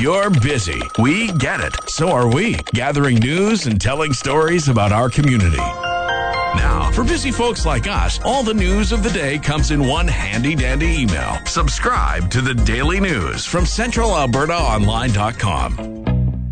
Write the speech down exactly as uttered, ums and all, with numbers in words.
You're busy. We get it. So are we. Gathering news and telling stories about our community. Now, for busy folks like us, all the news of the day comes in one handy-dandy email. Subscribe to the Daily News from Central Alberta Online dot com.